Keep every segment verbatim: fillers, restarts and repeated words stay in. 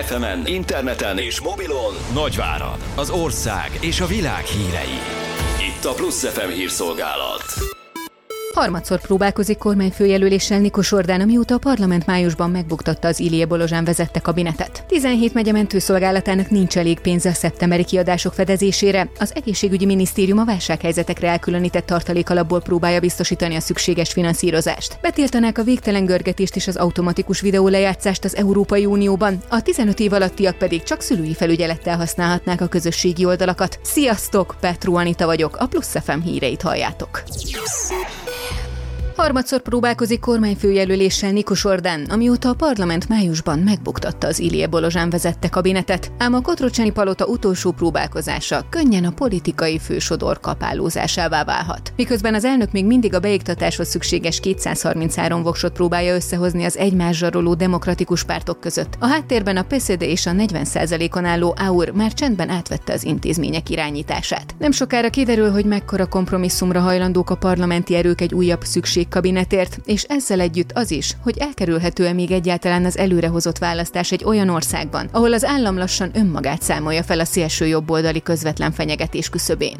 ef emen, interneten és mobilon Nagyvárad, az ország és a világ hírei. Itt a Plusz ef em hírszolgálat. Harmadszor próbálkozik kormányfőjelöléssel Nikos Orbán, amióta a parlament májusban megbuktatta az Ilie Bolozsán vezette kabinetet. tizenhét megye mentőszolgálatának nincs elég pénze a szeptemberi kiadások fedezésére. Az egészségügyi minisztérium a válsághelyzetekre elkülönített tartalékalapból próbálja biztosítani a szükséges finanszírozást. Betiltanák a végtelen görgetést és az automatikus videólejátszást az Európai Unióban, a tizenöt év alattiak pedig csak szülői felügyelettel használhatnák a közösségi oldalakat. Sziasztok, Petró Anita vagyok, a Plusz ef em híreit halljátok. Harmadszor próbálkozik kormányfőjelöléssel Nikos Orbán, amióta a parlament májusban megbuktatta az Ilie Bolozsán vezette kabinetet, ám a Kotrocsáni palota utolsó próbálkozása könnyen a politikai fősodor kapálózásává válhat. Miközben az elnök még mindig a beiktatáshoz szükséges kétszázharminchárom voksot próbálja összehozni az egymás zsaroló demokratikus pártok között, a háttérben a pé es zé dé és a negyven százalékon álló á u er már csendben átvette az intézmények irányítását. Nem sokára kiderül, hogy mekkora kompromisszumra hajlandók a parlamenti erők egy újabb szükség kabinetért, és ezzel együtt az is, hogy elkerülhető-e még egyáltalán az előrehozott választás egy olyan országban, ahol az állam lassan önmagát számolja fel a szélső jobboldali közvetlen fenyegetés küszöbén.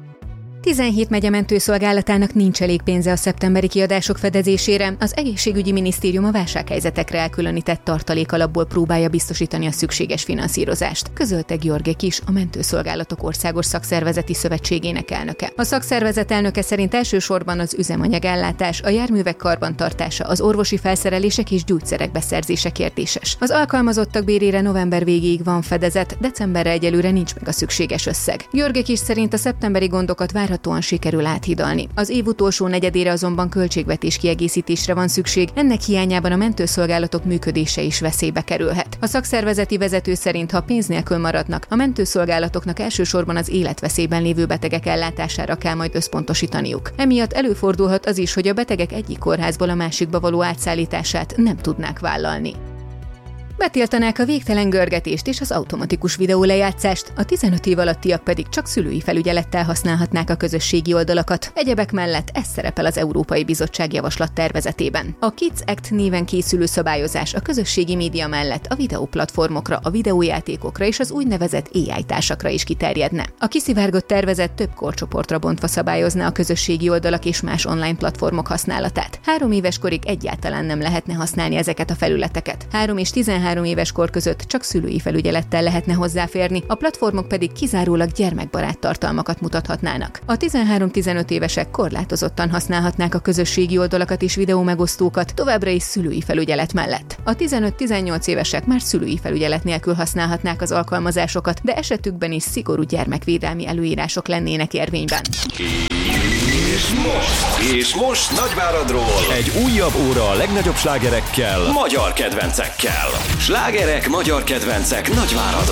tizenhét megye mentőszolgálatának nincs elég pénze a szeptemberi kiadások fedezésére, az egészségügyi minisztérium a válsághelyzetekre elkülönített tartalékalapból próbálja biztosítani a szükséges finanszírozást, közölte György Kis, a Mentőszolgálatok Országos Szakszervezeti Szövetségének elnöke. A szakszervezet elnöke szerint elsősorban az üzemanyagellátás, a járművek karbantartása, az orvosi felszerelések és gyógyszerek beszerzése kérdéses. Az alkalmazottak bérére november végéig van fedezet, decemberre egyelőre nincs meg a szükséges összeg. György Kis szerint a szeptemberi gondokat várhatóan sikerül áthidalni. Az év utolsó negyedére azonban költségvetés kiegészítésre van szükség, ennek hiányában a mentőszolgálatok működése is veszélybe kerülhet. A szakszervezeti vezető szerint, ha pénz nélkül maradnak, a mentőszolgálatoknak elsősorban az életveszélyben lévő betegek ellátására kell majd összpontosítaniuk. Emiatt előfordulhat az is, hogy a betegek egyik kórházból a másikba való átszállítását nem tudnák vállalni. Betiltanák a végtelen görgetést és az automatikus videólejátszást, a tizenöt év alattiak pedig csak szülői felügyelettel használhatnák a közösségi oldalakat. Egyebek mellett ez szerepel az Európai Bizottság javaslat tervezetében. A Kids Act néven készülő szabályozás a közösségi média mellett a videóplatformokra, a videójátékokra és az úgynevezett á i társakra is kiterjedne. A kiszivárgott tervezet több korcsoportra bontva szabályozna a közösségi oldalak és más online platformok használatát. Három éves korig egyáltalán nem lehetne használni ezeket a felületeket. Három és tizenhárom éves kor között csak szülői felügyelettel lehetne hozzáférni, a platformok pedig kizárólag gyermekbarát tartalmakat mutathatnának. A tizenhárom-tizenöt évesek korlátozottan használhatnák a közösségi oldalakat és videómegosztókat, továbbra is szülői felügyelet mellett. A tizenöt-tizennyolc évesek már szülői felügyelet nélkül használhatnák az alkalmazásokat, de esetükben is szigorú gyermekvédelmi előírások lennének érvényben. És most, és most Nagyváradról egy újabb óra a legnagyobb slágerekkel, magyar kedvencekkel. Slágerek, magyar kedvencek Nagyváradon.